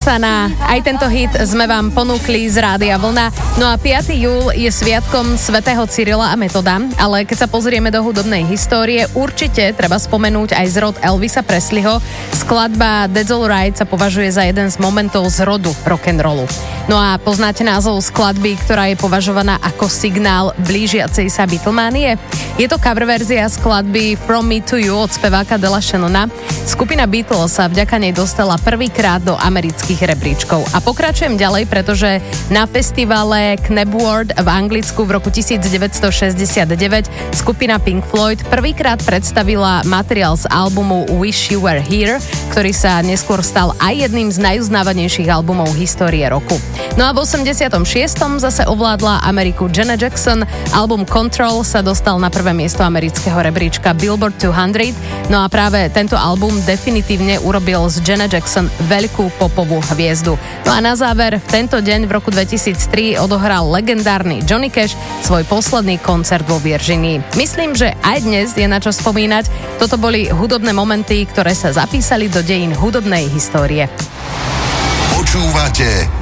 Roxana. Aj tento hit sme vám ponúkli z Rádia Vlna. No a 5. júl je sviatkom svätého Cyrila a Metoda, ale keď sa pozrieme do hudobnej histórie, určite treba spomenúť aj zrod Elvisa Presleyho. Skladba That's All Right sa považuje za jeden z momentov zrodu rock'n'rollu. No a poznáte názov skladby, ktorá je považovaná ako signál blížiacej sa Beatlemanie? Je to cover verzia skladby From Me to You od speváka Della Shannona. Skupina Beatles sa vďaka nej dostala prvýkrát do amerických rebríčkov. A pokračujem ďalej, pretože na festivale Knebworth v Anglicku v roku 1969 skupina Pink Floyd prvýkrát predstavila materiál z albumu Wish You Were Here, ktorý sa neskôr stal aj jedným z najuznávanejších albumov histórie roku. No a v 86. zase ovládla Ameriku Janet Jackson. Album Control sa dostal na prvé miesto amerického rebríčka Billboard 200. No a práve tento album definitívne urobil z Janet Jackson veľkú popovú hviezdu. No a na záver, v tento deň v roku 2003 odohral legendárny Johnny Cash svoj posledný koncert vo Virginii. Myslím, že aj dnes je na čo spomínať. Toto boli hudobné momenty, ktoré sa zapísali do dejín hudobnej histórie. Počúvate